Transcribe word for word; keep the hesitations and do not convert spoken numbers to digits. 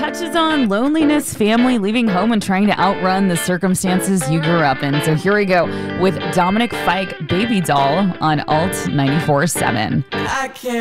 touches on loneliness, family, leaving home, and trying to outrun the circumstances you grew up in. So here we go with Dominic Fike, Baby Doll on Alt ninety-four point seven. I can't